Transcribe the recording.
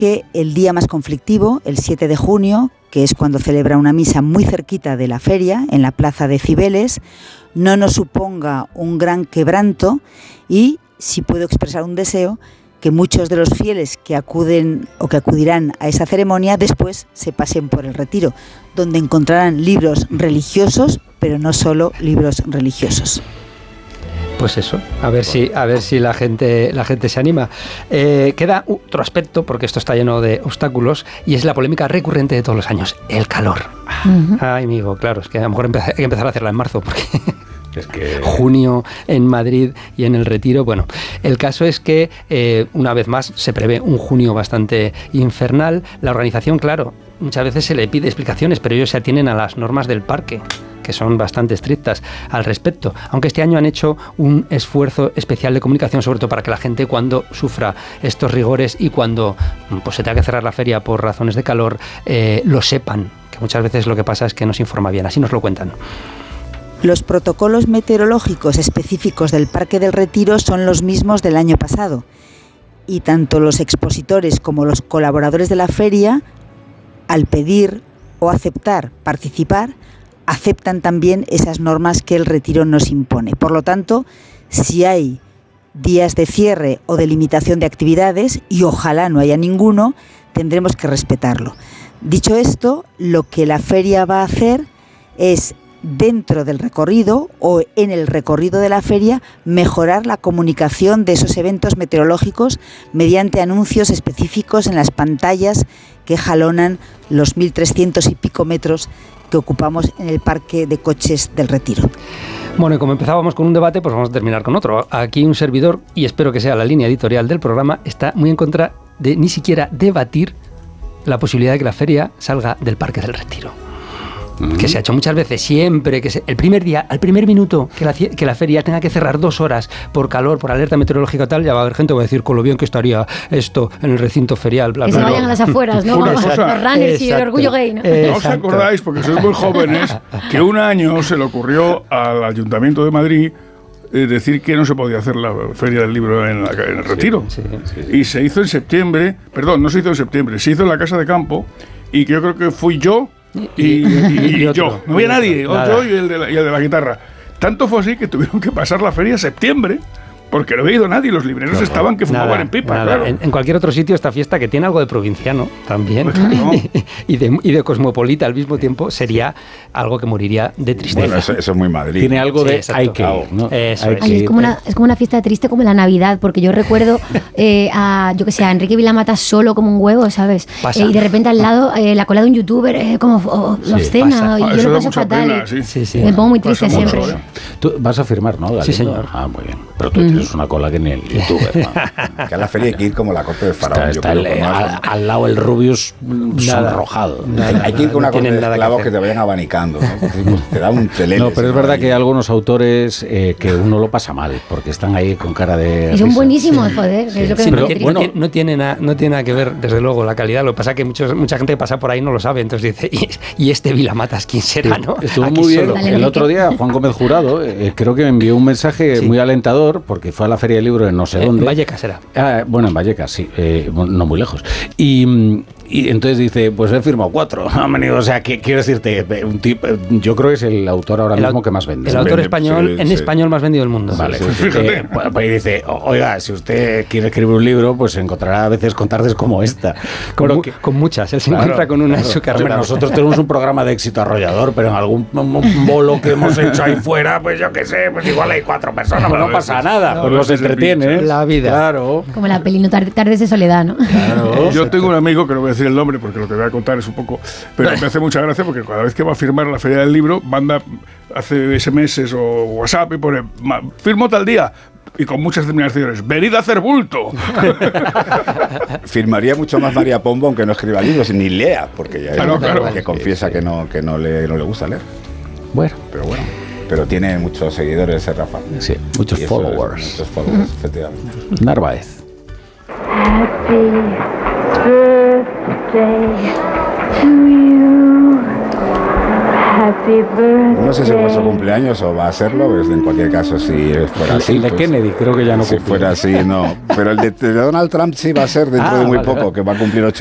que el día más conflictivo, el 7 de junio, que es cuando celebra una misa muy cerquita de la feria, en la plaza de Cibeles, no nos suponga un gran quebranto y, si puedo expresar un deseo, que muchos de los fieles que acuden o que acudirán a esa ceremonia después se pasen por el retiro, donde encontrarán libros religiosos, pero no solo libros religiosos. Pues eso, a ver si la gente se anima. Queda otro aspecto, porque esto está lleno de obstáculos, y es la polémica recurrente de todos los años, el calor. Ay, amigo, claro, es que a lo mejor hay que empezar a hacerla en marzo, porque es que junio en Madrid y en el Retiro. Bueno, el caso es que una vez más se prevé un junio bastante infernal. La organización, claro, muchas veces se le pide explicaciones, pero ellos se atienen a las normas del parque, que son bastante estrictas al respecto, aunque este año han hecho un esfuerzo especial de comunicación, sobre todo para que la gente, cuando sufra estos rigores y cuando pues se tenga que cerrar la feria por razones de calor, lo sepan, que muchas veces lo que pasa es que no se informa bien. Así nos lo cuentan. Los protocolos meteorológicos específicos del Parque del Retiro son los mismos del año pasado, y tanto los expositores como los colaboradores de la feria, al pedir o aceptar participar, aceptan también esas normas que el Retiro nos impone. Por lo tanto, si hay días de cierre o de limitación de actividades, y ojalá no haya ninguno, tendremos que respetarlo. Dicho esto, lo que la feria va a hacer es, dentro del recorrido o en el recorrido de la feria, mejorar la comunicación de esos eventos meteorológicos mediante anuncios específicos en las pantallas que jalonan los 1.300 y pico metros que ocupamos en el parque de coches del Retiro. Bueno, y como empezábamos con un debate, pues vamos a terminar con otro. Aquí un servidor, y espero que sea la línea editorial del programa, está muy en contra de ni siquiera debatir la posibilidad de que la feria salga del Parque del Retiro. Que se ha hecho muchas veces, siempre que el primer día, al primer minuto que la feria tenga que cerrar 2 horas por calor, por alerta meteorológica tal, ya va a haber gente que va a decir con lo bien que estaría esto en el recinto ferial, bla, que bla, se vayan a las afueras, ¿no? Los runners y el orgullo gay, ¿no? ¿No os acordáis, porque sois muy jóvenes, que un año se le ocurrió al Ayuntamiento de Madrid decir que no se podía hacer la Feria del Libro en el Retiro? Sí. Y se hizo en septiembre, no se hizo en septiembre, se hizo en la Casa de Campo, y que yo creo que fui yo y yo. No había nadie, yo y el de la guitarra. Tanto fue así que tuvieron que pasar la feria a septiembre, porque no había ido nadie, los libreros estaban que fumaban en pipa. Claro. En cualquier otro sitio, esta fiesta, que tiene algo de provinciano también, y de cosmopolita al mismo tiempo, sería algo que moriría de tristeza. Bueno, eso es muy Madrid. Tiene algo de hay que ir, ¿no? Es como una fiesta triste, como la Navidad, porque yo recuerdo a Enrique Vilamata solo como un huevo, ¿sabes? Y de repente al lado la cola de un youtuber como lo obscena, y yo lo paso fatal. Me pongo muy triste siempre. Tú vas a firmar, ¿no, Galindo? Sí, señor. Ah, muy bien. Pero tú tienes una cola que ni el youtuber, ¿no? Que a la feria hay que ir como la corte del faraón. Está al lado el Rubius sonrojado. Hay que ir con una corte de esclavos que te vayan abanicando, ¿no? Te da un telele. No, pero es verdad que hay algunos autores que uno lo pasa mal, porque están ahí con cara de... Y son buenísimos, joder. Es lo que pero no tiene nada que ver, desde luego, la calidad. Lo que pasa es que mucha gente que pasa por ahí no lo sabe, entonces dice, ¿y este Vilamatas quién será, no? Estuvo muy bien. El otro día, Juan Gómez Jurado, creo que me envió un mensaje muy alentador, porque fue a la Feria del Libro en no sé dónde. En Vallecas era. Bueno, en Vallecas, sí, no muy lejos. Y entonces dice, pues he firmado 4. O sea, quiero decirte, yo creo que es el autor ahora mismo que más vende. El autor español, español más vendido del mundo. Vale. Pues dice, oiga, si usted quiere escribir un libro, pues encontrará a veces con tardes como esta. Con muchas, él se encuentra con una en su carrera. Hombre, nosotros tenemos un programa de éxito arrollador, pero en algún bolo que hemos hecho ahí fuera, pues yo qué sé, pues igual hay 4 personas, pues no pasa nada, pues los entretiene. La vida. Claro. Como la peli Tardes de soledad, ¿no? Claro. Yo tengo un amigo, que no voy a decir el nombre porque lo que voy a contar es un poco, pero me hace mucha gracia porque cada vez que va a firmar la Feria del Libro, hace SMS o WhatsApp y pone, firmo tal día, y con muchas terminaciones, venid a hacer bulto. Firmaría mucho más María Pombo aunque no escriba libros ni lea, porque ya es que confiesa que no le gusta leer. Bueno, pero tiene muchos seguidores, Rafa. Sí, muchos followers. Muchos followers, efectivamente. Narváez. Happy birthday to you. No sé si es vuestro cumpleaños o va a serlo, pues en cualquier caso, si fuera así. El de pues, Kennedy creo que ya no si cumple. fuera así, no. Pero el de Donald Trump sí va a ser dentro de muy poco, que va a cumplir